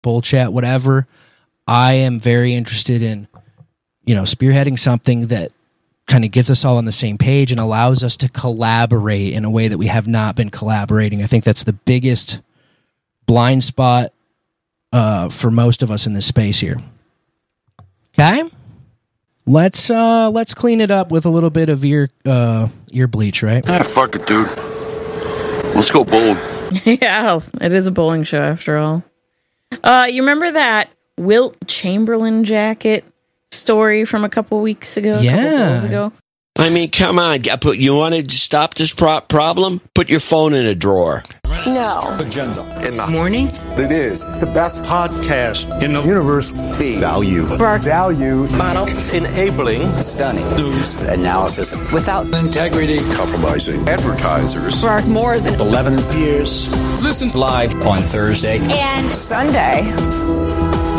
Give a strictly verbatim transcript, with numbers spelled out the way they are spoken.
bull chat, whatever. I am very interested in, you know, spearheading something that kind of gets us all on the same page and allows us to collaborate in a way that we have not been collaborating. I think that's the biggest blind spot uh, for most of us in this space here. Okay, let's uh, let's clean it up with a little bit of ear uh, ear bleach, right? Ah, fuck it, dude. Let's go bowling. Yeah, it is a bowling show after all. Uh, you remember that Wilt Chamberlain jacket story from a couple weeks ago? A Yeah. couple days ago? I mean, come on. You want to stop this pro- problem? Put your phone in a drawer. No. Agenda. In the Morning? It is the best podcast in the universe. B. Value. Bark. Value. Model. Enabling. Stunning. News. Analysis. Without integrity. Compromising. Advertisers. Bark more than eleven years. Listen live on Thursday and Sunday.